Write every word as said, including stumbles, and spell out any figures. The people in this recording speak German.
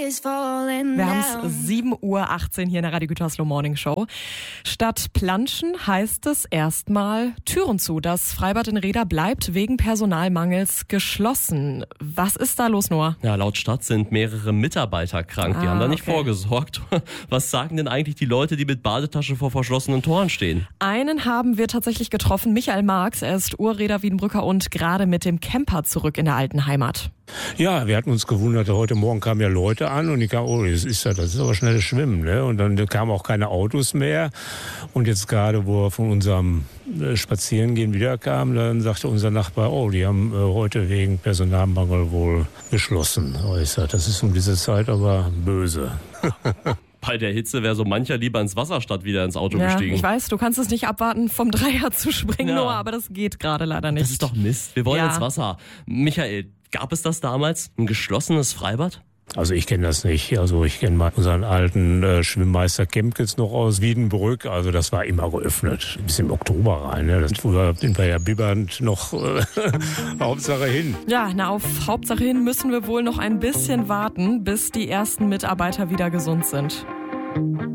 Wir haben es sieben Uhr achtzehn hier in der Radio Gütersloh Morning Show. Statt Planschen heißt es erstmal Türen zu. Das Freibad in Rheda bleibt wegen Personalmangels geschlossen. Was ist da los, Noah? Ja, laut Stadt sind mehrere Mitarbeiter krank. Die Ah, haben da nicht okay. vorgesorgt. Was sagen denn eigentlich die Leute, die mit Badetasche vor verschlossenen Toren stehen? Einen haben wir tatsächlich getroffen, Michael Marx. Er ist Urreder Wiedenbrücker und gerade mit dem Camper zurück in der alten Heimat. Ja, wir hatten uns gewundert, heute Morgen kamen ja Leute an und die kamen, oh, das ist ja, das ist aber schnelles Schwimmen, ne? Und dann kamen auch keine Autos mehr. Und jetzt gerade, wo wir von unserem Spazierengehen wiederkamen, dann sagte unser Nachbar, oh, die haben äh, heute wegen Personalmangel wohl geschlossen. Oh, ich sag, das ist um diese Zeit aber böse. Bei der Hitze wäre so mancher lieber ins Wasser statt wieder ins Auto Ja, gestiegen. ich weiß, du kannst es nicht abwarten, vom Dreier zu springen, Ja. Noah, aber das geht gerade leider nicht. Das ist doch Mist. Wir wollen Ja. ins Wasser. Michael, gab es das damals? Ein geschlossenes Freibad? Also ich kenne das nicht. Also ich kenne mal unseren alten äh, Schwimmmeister Kempkens noch aus Wiedenbrück. Also das war immer geöffnet. Bis im Oktober rein. Ne? Das früher sind wir ja bibbernd noch äh, Hauptsache hin. Ja, na, auf Hauptsache hin müssen wir wohl noch ein bisschen warten, bis die ersten Mitarbeiter wieder gesund sind.